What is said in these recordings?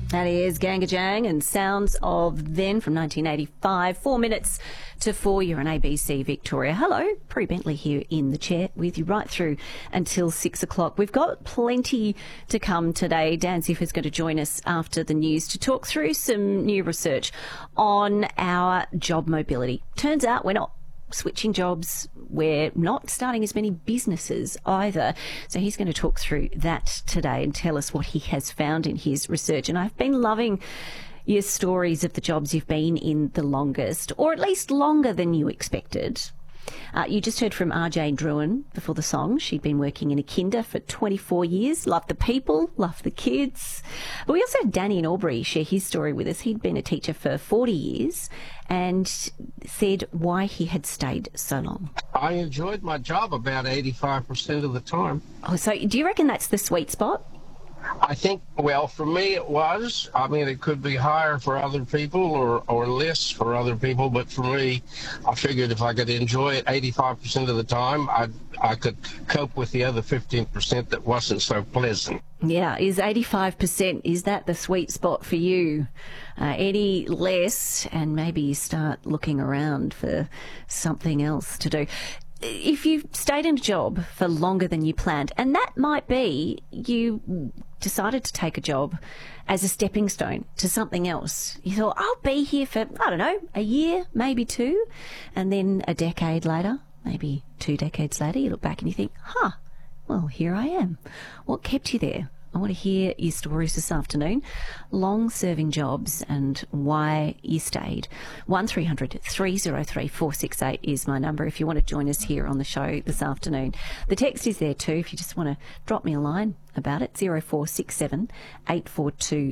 That is Gangajang and Sounds of Then from 1985. 4 minutes to 4. You're on ABC Victoria. Hello, Prue Bentley here in the chair with you right through until 6 o'clock. We've got plenty to come today. Dan Ziffer's going to join us after the news to talk through some new research on our job mobility. Turns out we're not switching jobs. We're not starting as many businesses either. So he's going to talk through that today and tell us what he has found in his research. And I've been loving your stories of the jobs you've been in the longest, or at least longer than you expected. You just heard from RJ Druin before the song. She'd been working in a kinder for 24 years. Loved the people, loved the kids. But we also had Danny in Albury share his story with us. He'd been a teacher for 40 years and said why he had stayed so long. I enjoyed my job about 85% of the time. Oh, so do you reckon that's the sweet spot? I think, well, for me it was. I mean, it could be higher for other people or less for other people, but for me, I figured if I could enjoy it 85% of the time, I could cope with the other 15% that wasn't so pleasant. Yeah, is 85%, is that the sweet spot for you? Any less, and maybe you start looking around for something else to do. If you've stayed in a job for longer than you planned, and that might be you decided to take a job as a stepping stone to something else. You thought, I'll be here for, I don't know, a year, maybe two, and then a decade later, maybe 2 decades later, you look back and you think, well, here I am. What kept you there? I want to hear your stories this afternoon. Long-serving jobs and why you stayed. 1300 303 468 is my number if you want to join us here on the show this afternoon. The text is there too if you just want to drop me a line about it. 0467 842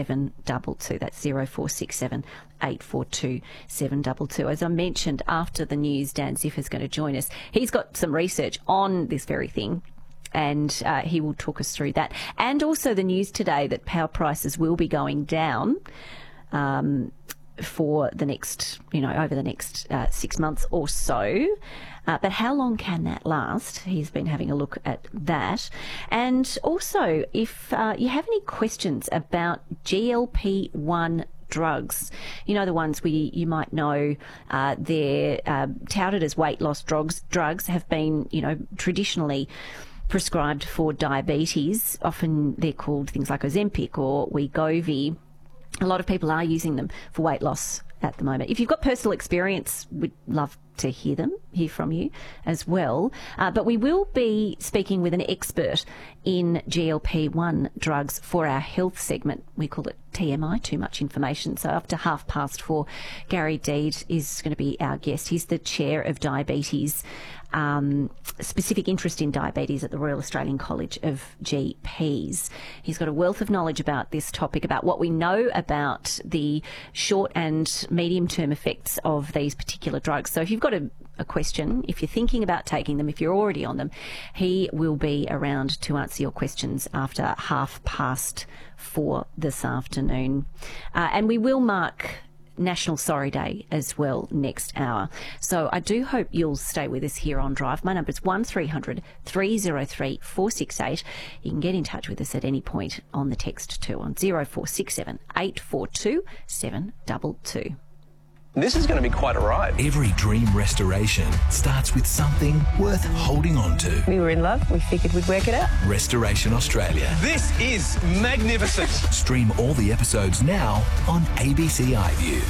722. That's 0467 842 722. As I mentioned, after the news, Dan Ziff is going to join us. He's got some research on this very thing, and he will talk us through that. And also the news today that power prices will be going down for the next, over the next 6 months or so. But how long can that last? He's been having a look at that. And also, if you have any questions about GLP-1 drugs, the ones you might know, they're touted as weight loss drugs have been, traditionally prescribed for diabetes. Often they're called things like Ozempic or Wegovy. A lot of people are using them for weight loss at the moment. If you've got personal experience, we'd love to hear from you as well. But we will be speaking with an expert in GLP-1 drugs for our health segment. We call it TMI, too much information. So up to 4:30, Gary Deed is going to be our guest. He's the chair of diabetes, specific interest in diabetes at the Royal Australian College of GPs. He's got a wealth of knowledge about this topic, about what we know about the short and medium-term effects of these particular drugs. So if you've got a question, if you're thinking about taking them, if you're already on them, he will be around to answer your questions after 4:30 this afternoon. And we will mark National Sorry Day as well next hour. So I do hope you'll stay with us here on Drive. My number is 1300 303 468. You can get in touch with us at any point on the text too on 0467 842 722. This is going to be quite a ride. Every dream restoration starts with something worth holding on to. We were in love. We figured we'd work it out. Restoration Australia. This is magnificent. Stream all the episodes now on ABC iView.